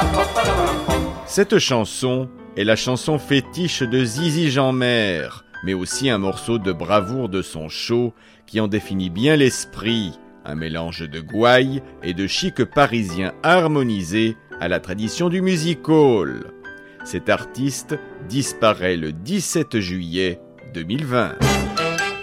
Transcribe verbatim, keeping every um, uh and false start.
Cette chanson est la chanson fétiche de Zizi Jeanmaire, mais aussi un morceau de bravoure de son show qui en définit bien l'esprit, un mélange de gouaille et de chic parisien harmonisé à la tradition du music hall. Cet artiste disparaît le dix-sept juillet deux mille vingt.